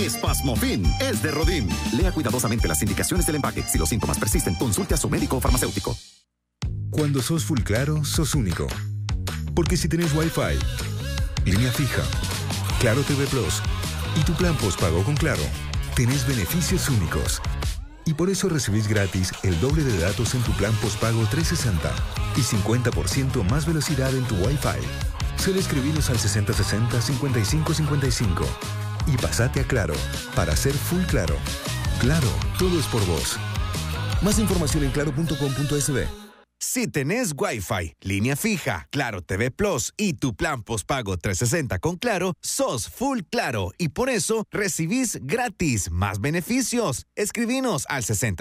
Espasmofin es de Rodin. Lea cuidadosamente las indicaciones del empaque. Si los síntomas persisten, consulte a su médico o farmacéutico. Cuando sos full claro, sos único. Porque si tenés Wi-Fi, línea fija, Claro TV Plus y tu plan postpago con Claro, tenés beneficios únicos. Y por eso recibís gratis el doble de datos en tu plan postpago 360 y 50% más velocidad en tu Wi-Fi. Solo escribinos al 6060-5555 y pasate a Claro para ser full claro. Claro, todo es por vos. Más información en claro.com.sb. Si tenés Wi-Fi, línea fija, Claro TV Plus y tu plan postpago 360 con Claro, sos full claro y por eso recibís gratis más beneficios. Escribinos al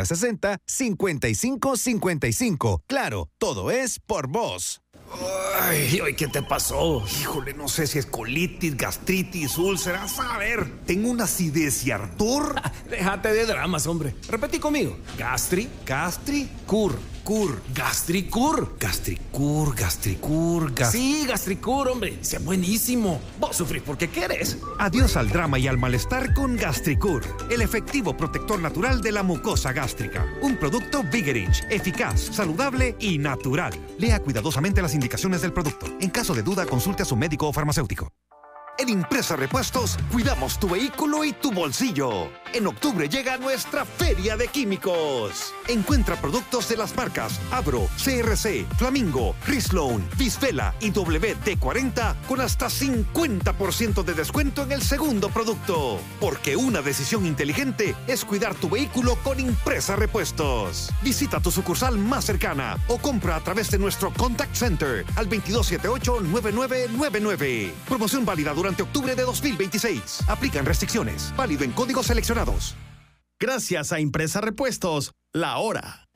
6060-5555. Claro, todo es por vos. Ay, ¿qué te pasó? Híjole, no sé si es colitis, gastritis, úlceras. A ver, tengo una acidez y ardor. Déjate de dramas, hombre. Repetí conmigo. Gastricur. Gastricur. Sí, Gastricur, hombre. Sea buenísimo. Vos sufrís porque querés. Adiós al drama y al malestar con Gastricur, el efectivo protector natural de la mucosa gástrica. Un producto Vigerich, eficaz, saludable y natural. Lea cuidadosamente las indicaciones del producto. En caso de duda, consulte a su médico o farmacéutico. En Impresa Repuestos, cuidamos tu vehículo y tu bolsillo. En octubre llega nuestra Feria de Químicos. Encuentra productos de las marcas Abro, CRC, Flamingo, Rislone, Visvela y WD-40 con hasta 50% de descuento en el segundo producto. Porque una decisión inteligente es cuidar tu vehículo con Impresa Repuestos. Visita tu sucursal más cercana o compra a través de nuestro Contact Center al 2278-9999. Promoción válida durante octubre de 2026. Aplican restricciones. Válido en códigos seleccionados. Gracias a Impresa Repuestos, la hora.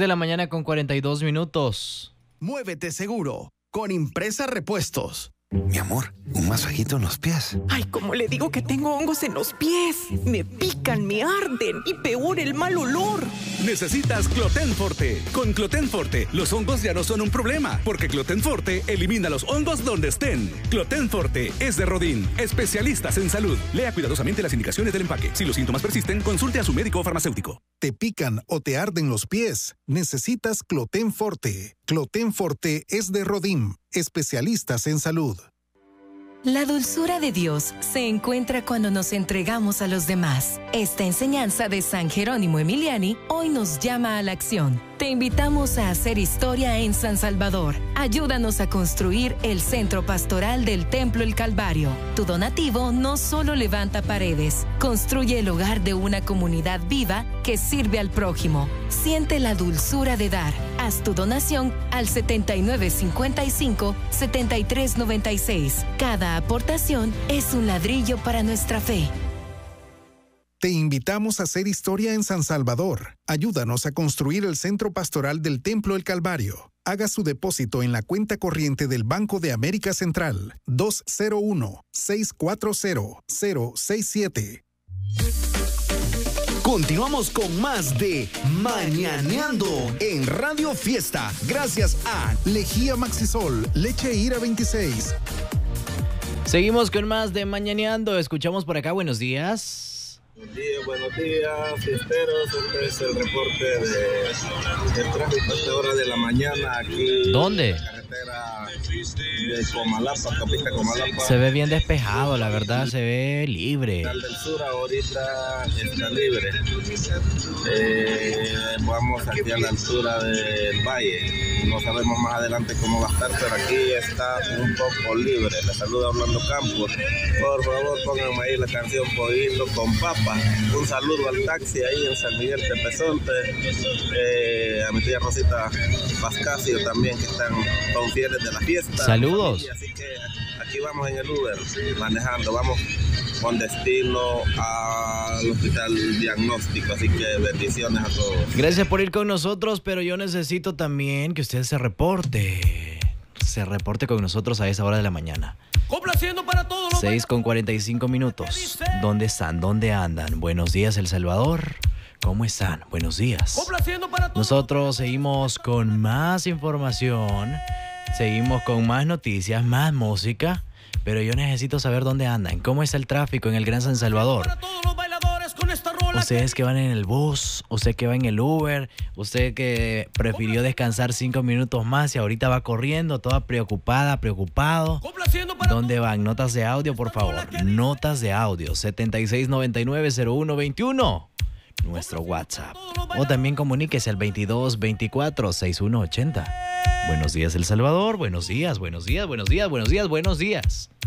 6:42 a.m. Muévete seguro con Impresa Repuestos. Mi amor, un masajito en los pies. Ay, ¿cómo le digo que tengo hongos en los pies? Me pican, me arden y peor el mal olor. Necesitas Cloten Forte. Con Cloten Forte, los hongos ya no son un problema, porque Cloten Forte elimina los hongos donde estén. Cloten Forte es de Rodin, especialistas en salud. Lea cuidadosamente las indicaciones del empaque. Si los síntomas persisten, consulte a su médico o farmacéutico. ¿Te pican o te arden los pies? Necesitas Cloten Forte. Cloten Forte es de Rodin, especialistas en salud. La dulzura de Dios se encuentra cuando nos entregamos a los demás. Esta enseñanza de San Jerónimo Emiliani hoy nos llama a la acción. Te invitamos a hacer historia en San Salvador. Ayúdanos a construir el centro pastoral del Templo El Calvario. Tu donativo no solo levanta paredes, construye el hogar de una comunidad viva que sirve al prójimo. Siente la dulzura de dar. Haz tu donación al 7955-7396. Cada aportación es un ladrillo para nuestra fe. Te invitamos a hacer historia en San Salvador. Ayúdanos a construir el centro pastoral del Templo El Calvario. Haga su depósito en la cuenta corriente del Banco de América Central 201-640-067. Continuamos con más de Mañaneando en Radio Fiesta. Gracias a Lejía Maxisol, leche Ira 26. Seguimos con más de Mañaneando. Escuchamos por acá, buenos días. Buenos días, fiesteros. Este es el reporte del tráfico a esta hora de la mañana aquí. ¿Dónde? En la carretera de Comalapa, Capita Comalapa. Se ve bien despejado, la verdad, se ve libre. El del sur ahorita está libre. Vamos aquí a la altura del valle. No sabemos más adelante cómo va a estar, pero aquí está un poco libre. Les saluda Orlando Campos. Por favor, pónganme ahí la canción Pollito con Papa. Un saludo al taxi ahí en San Miguel Tepezonte, a mi tía Rosita Pascasio también, que son fieles de la fiesta. Saludos. Así que aquí vamos en el Uber, manejando, vamos con destino al hospital diagnóstico, así que bendiciones a todos. Gracias por ir con nosotros, pero yo necesito también que usted se reporte con nosotros a esa hora de la mañana. Complaciendo para todos los 6:45. ¿Dónde están? ¿Dónde andan? Buenos días, El Salvador. ¿Cómo están? Buenos días. Complaciendo para todos. Nosotros seguimos con más información, seguimos con más noticias, más música, pero yo necesito saber dónde andan. ¿Cómo está el tráfico en el Gran San Salvador? Ustedes que van en el bus, usted que va en el Uber, usted que prefirió descansar 5 minutos más y ahorita va corriendo, toda preocupada, preocupado. ¿Dónde van? Notas de audio, por favor. Notas de audio, 7699-0121. Nuestro WhatsApp. O también comuníquese al 2224-6180. Buenos días, El Salvador. Buenos días, buenos días, buenos días, buenos días, buenos días.